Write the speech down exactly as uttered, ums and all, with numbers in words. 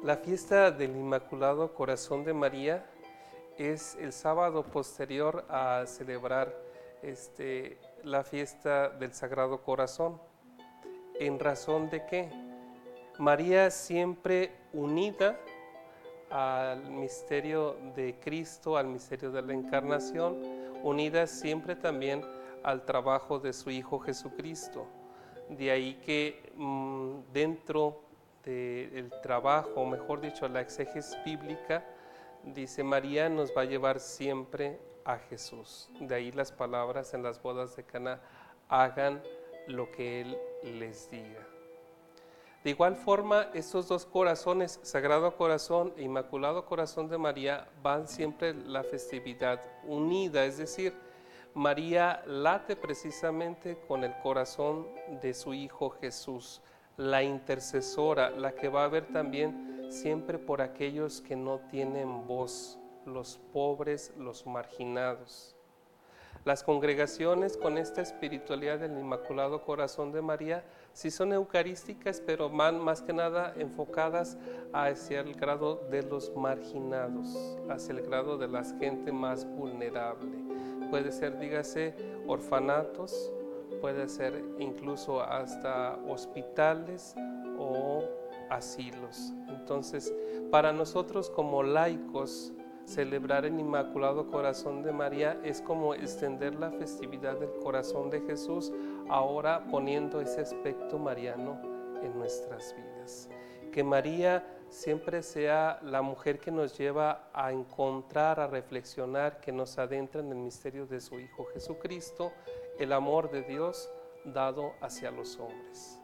La fiesta del Inmaculado Corazón de María es el sábado posterior a celebrar este, la fiesta del Sagrado Corazón. ¿En razón de qué? María siempre unida al misterio de Cristo, al misterio de la Encarnación, unida siempre también al trabajo de su Hijo Jesucristo. De ahí que mmm, dentro del trabajo, o mejor dicho, la exégesis bíblica, dice María nos va a llevar siempre a Jesús. De ahí las palabras en las bodas de Caná, hagan lo que Él les diga. De igual forma, estos dos corazones, Sagrado Corazón e Inmaculado Corazón de María, van siempre la festividad unida, es decir, María late precisamente con el corazón de su Hijo Jesús, la intercesora, la que va a ver también siempre por aquellos que no tienen voz, los pobres, los marginados. Las congregaciones con esta espiritualidad del Inmaculado Corazón de María sí son eucarísticas, pero van más que nada enfocadas hacia el grado de los marginados, hacia el grado de la gente más vulnerable. Puede ser, dígase, orfanatos, puede ser incluso hasta hospitales o asilos. Entonces, para nosotros como laicos, celebrar el Inmaculado Corazón de María es como extender la festividad del corazón de Jesús, ahora poniendo ese aspecto mariano en nuestras vidas. Que María siempre sea la mujer que nos lleva a encontrar, a reflexionar, que nos adentra en el misterio de su Hijo Jesucristo, el amor de Dios dado hacia los hombres.